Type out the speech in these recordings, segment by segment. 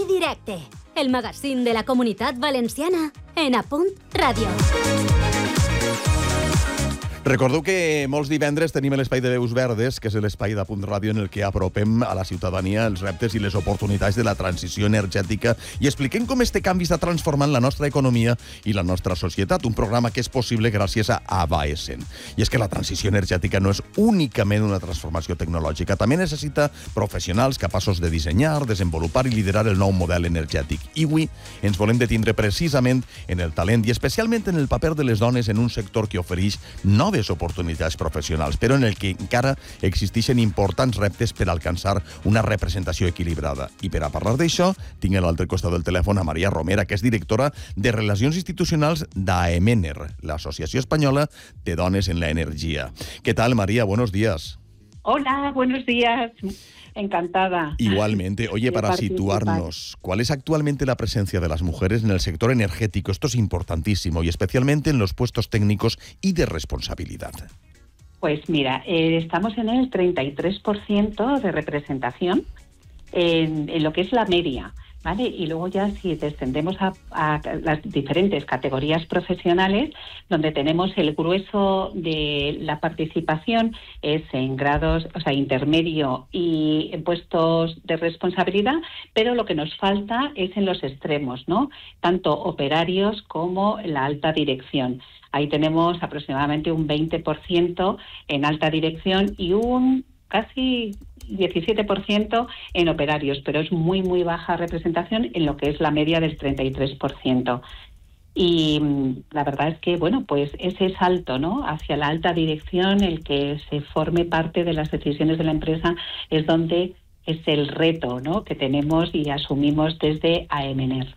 Directe, el magazín de la Comunitat Valenciana en Apunt Ràdio. Recordeu que molts divendres tenim l'espai de Veus Verdes, que és l'espai d'Apunt Ràdio en el que apropem a la ciutadania els reptes i les oportunitats de la transició energètica i expliquem com este canvi està transformant la nostra economia i la nostra societat. Un programa que és possible gràcies a Avaescent. I és que la transició energètica no és únicament una transformació tecnològica, també necessita professionals capaços de dissenyar, desenvolupar i liderar el nou model energètic. I avui ens volem detindre precisament en el talent i especialment en el paper de les dones en un sector que ofereix noves oportunitats professionals, però en el que encara existeixen importants reptes per alcançar una representació equilibrada. I per a parlar d'això, tinc a l'altre costat del telèfon a Maria Romera, que és directora de Relacions Institucionals d'AEMENER, l'Associació Espanyola de Dones en la Energia. ¿Qué tal, María? Buenos días. Hola, buenos días. Encantada. Igualmente. Oye, para situarnos, ¿cuál es actualmente la presencia de las mujeres en el sector energético? Esto es importantísimo y especialmente en los puestos técnicos y de responsabilidad. Pues mira, estamos en el 33% de representación en lo que es la media, ¿vale? Y luego ya si descendemos a las diferentes categorías profesionales, donde tenemos el grueso de la participación es en grados, o sea, intermedio y en puestos de responsabilidad, pero lo que nos falta es en los extremos, ¿no? Tanto operarios como la alta dirección. Ahí tenemos aproximadamente un 20% en alta dirección y un casi 17% en operarios, pero es muy, muy baja representación en lo que es la media del 33%. Y la verdad es que, bueno, pues ese salto, ¿no?, hacia la alta dirección, el que se forme parte de las decisiones de la empresa, es donde es el reto, ¿no?, que tenemos y asumimos desde AEMENER.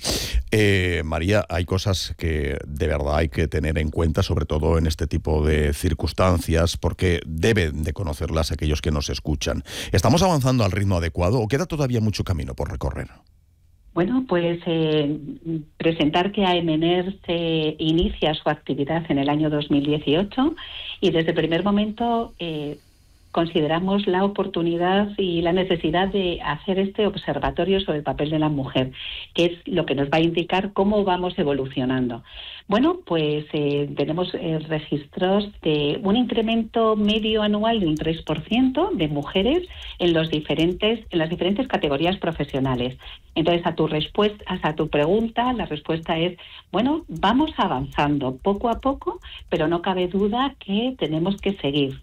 María, hay cosas que de verdad hay que tener en cuenta, sobre todo en este tipo de circunstancias, porque deben de conocerlas aquellos que nos escuchan. ¿Estamos avanzando al ritmo adecuado o queda todavía mucho camino por recorrer? Bueno, pues presentar que AEMENER se inicia su actividad en el año 2018 y desde el primer momento consideramos la oportunidad y la necesidad de hacer este observatorio sobre el papel de la mujer, que es lo que nos va a indicar cómo vamos evolucionando. Bueno, pues tenemos registros de un incremento medio anual de un 3% de mujeres en las diferentes categorías profesionales. Entonces, a tu pregunta, la respuesta es, bueno, vamos avanzando poco a poco, pero no cabe duda que tenemos que seguir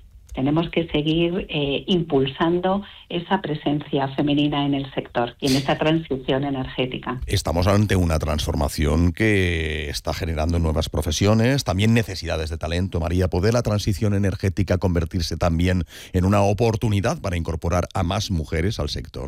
impulsando esa presencia femenina en el sector y en esta transición energética. Estamos ante una transformación que está generando nuevas profesiones, también necesidades de talento. María, ¿puede la transición energética convertirse también en una oportunidad para incorporar a más mujeres al sector?